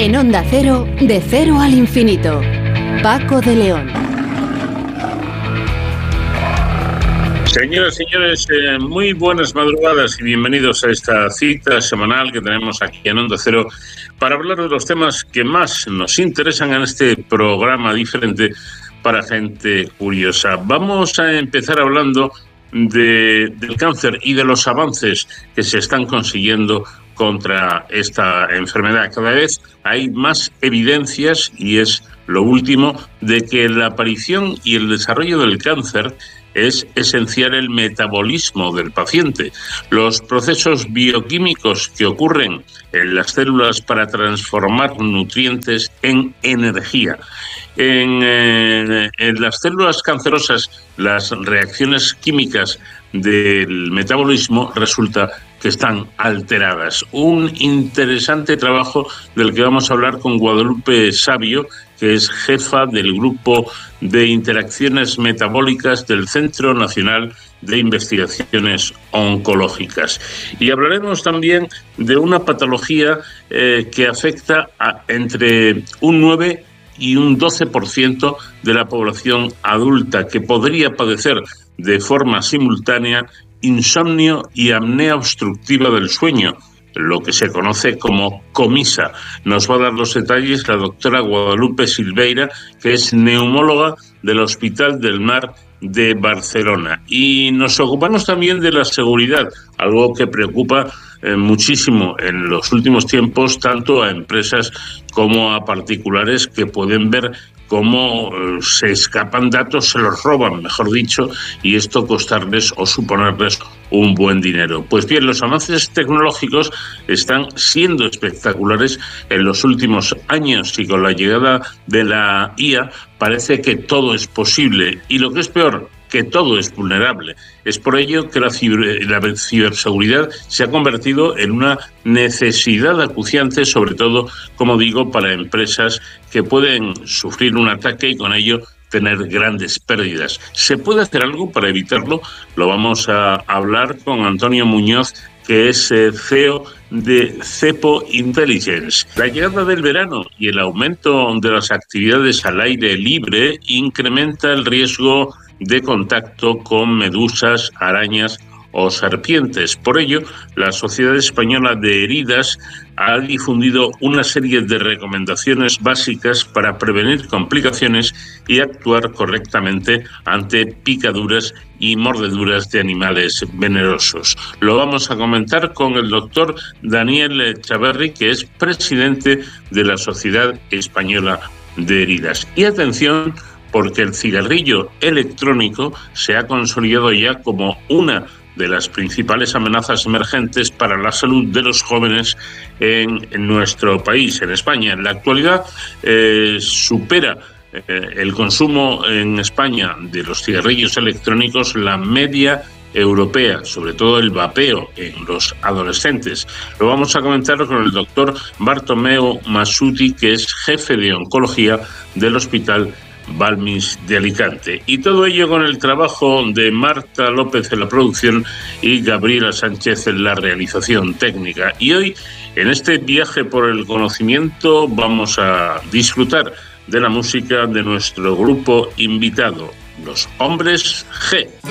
En Onda Cero, de cero al infinito. Paco de León. Señoras y señores, muy buenas madrugadas y bienvenidos a esta cita semanal que tenemos aquí en Onda Cero para hablar de los temas que más nos interesan en este programa diferente para gente curiosa. Vamos a empezar hablando del cáncer y de los avances que se están consiguiendo contra esta enfermedad. Cada vez hay más evidencias, y es lo último, de que la aparición y el desarrollo del cáncer es esencial el metabolismo del paciente. Los procesos bioquímicos que ocurren en las células para transformar nutrientes en energía. En las células cancerosas, las reacciones químicas del metabolismo resulta que están alteradas. Un interesante trabajo del que vamos a hablar con Guadalupe Sabio, que es jefa del Grupo de Interacciones Metabólicas del Centro Nacional de Investigaciones Oncológicas. Y hablaremos también de una patología que afecta a entre un 9 y un 12% de la población adulta, que podría padecer de forma simultánea insomnio y apnea obstructiva del sueño, lo que se conoce como comisa. Nos va a dar los detalles la doctora Guadalupe Silveira, que es neumóloga del Hospital del Mar de Barcelona. Y nos ocupamos también de la seguridad, algo que preocupa muchísimo en los últimos tiempos, tanto a empresas como a particulares que pueden ver cómo se escapan datos, se los roban, mejor dicho, y esto costarles o suponerles un buen dinero. Pues bien, los avances tecnológicos están siendo espectaculares en los últimos años, y con la llegada de la IA parece que todo es posible, y lo que es peor, que todo es vulnerable. Es por ello que la ciberseguridad se ha convertido en una necesidad acuciante, sobre todo, como digo, para empresas que pueden sufrir un ataque y con ello tener grandes pérdidas. ¿Se puede hacer algo para evitarlo? Lo vamos a hablar con Antonio Muñoz, que es CEO de Cepo Intelligence. La llegada del verano y el aumento de las actividades al aire libre incrementa el riesgo de contacto con medusas, arañas o serpientes. Por ello, la Sociedad Española de Heridas ha difundido una serie de recomendaciones básicas para prevenir complicaciones y actuar correctamente ante picaduras y mordeduras de animales venenosos. Lo vamos a comentar con el doctor Daniel Chaverri, que es presidente de la Sociedad Española de Heridas. Y atención, porque el cigarrillo electrónico se ha consolidado ya como una de las principales amenazas emergentes para la salud de los jóvenes en nuestro país, en España. En la actualidad supera el consumo en España de los cigarrillos electrónicos la media europea, sobre todo el vapeo en los adolescentes. Lo vamos a comentar con el doctor Bartomeu Masuti, que es jefe de oncología del Hospital Balmis de Alicante. Y todo ello con el trabajo de Marta López en la producción y Gabriela Sánchez en la realización técnica. Y hoy, en este viaje por el conocimiento, vamos a disfrutar de la música de nuestro grupo invitado, los Hombres G.